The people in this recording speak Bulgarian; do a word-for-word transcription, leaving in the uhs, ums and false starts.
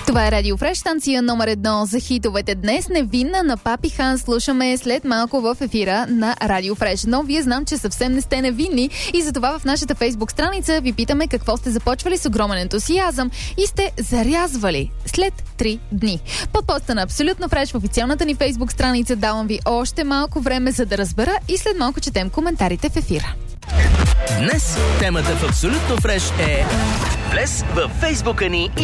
Това е Радио Фреш, станция номер едно за хитовете. Днес Невинна на Папи Хан слушаме след малко в ефира на Радио Фреш. Но вие знам, че съвсем не сте невинни и затова в нашата фейсбук страница ви питаме какво сте започвали с огромен ентусиазъм и сте зарязвали след три дни. Под поста на Абсолютно Фреш в официалната ни фейсбук страница давам ви още малко време, за да разбера, и след малко четем коментарите в ефира. Днес темата в Абсолютно Фреш е влез във фейсбука ни